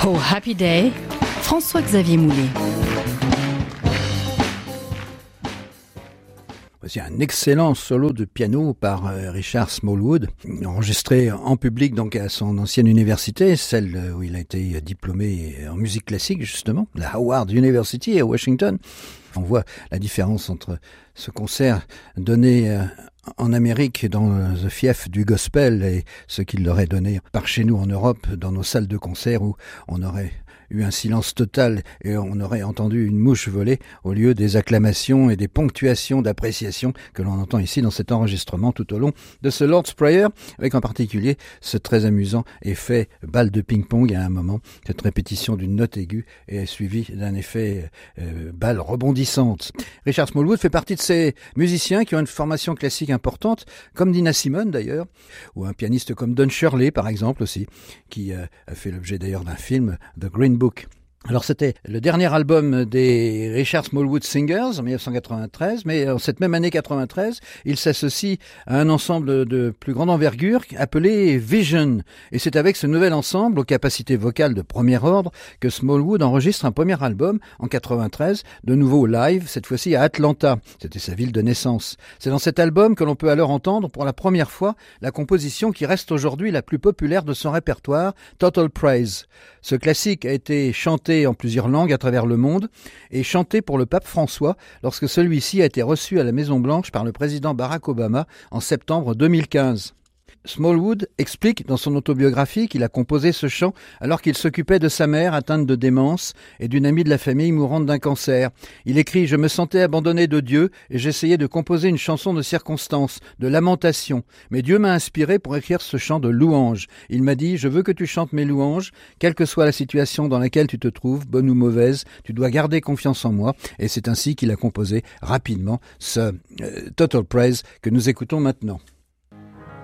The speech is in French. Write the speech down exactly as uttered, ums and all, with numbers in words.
Oh Happy Day, François-Xavier Moulet. Voici un excellent solo de piano par Richard Smallwood, enregistré en public donc à son ancienne université, celle où il a été diplômé en musique classique justement, la Howard University à Washington. On voit la différence entre ce concert donné en Amérique dans le fief du gospel et ce qu'il leur est donné par chez nous en Europe dans nos salles de concert où on aurait eu un silence total et on aurait entendu une mouche voler au lieu des acclamations et des ponctuations d'appréciation que l'on entend ici dans cet enregistrement tout au long de ce Lord's Prayer, avec en particulier ce très amusant effet balle de ping-pong à un moment. Cette répétition d'une note aiguë est suivie d'un effet euh, balle rebondissante. Richard Smallwood fait partie de ces musiciens qui ont une formation classique importante, comme Nina Simone d'ailleurs, ou un pianiste comme Don Shirley par exemple aussi, qui euh, a fait l'objet d'ailleurs d'un film, The Green Book. Alors c'était le dernier album des Richard Smallwood Singers en dix-neuf cent quatre-vingt-treize, mais en cette même année quatre-vingt-treize, il s'associe à un ensemble de plus grande envergure appelé Vision. Et c'est avec ce nouvel ensemble, aux capacités vocales de premier ordre, que Smallwood enregistre un premier album en quatre-vingt-treize, de nouveau live, cette fois-ci à Atlanta. C'était sa ville de naissance. C'est dans cet album que l'on peut alors entendre pour la première fois la composition qui reste aujourd'hui la plus populaire de son répertoire, Total Praise. Ce classique a été chanté en plusieurs langues à travers le monde et chanté pour le pape François lorsque celui-ci a été reçu à la Maison-Blanche par le président Barack Obama en septembre deux mille quinze. Smallwood explique dans son autobiographie qu'il a composé ce chant alors qu'il s'occupait de sa mère atteinte de démence et d'une amie de la famille mourante d'un cancer. Il écrit « Je me sentais abandonné de Dieu et j'essayais de composer une chanson de circonstance, de lamentation. Mais Dieu m'a inspiré pour écrire ce chant de louange. Il m'a dit « Je veux que tu chantes mes louanges, quelle que soit la situation dans laquelle tu te trouves, bonne ou mauvaise, tu dois garder confiance en moi. » Et c'est ainsi qu'il a composé rapidement ce euh, Total Praise que nous écoutons maintenant.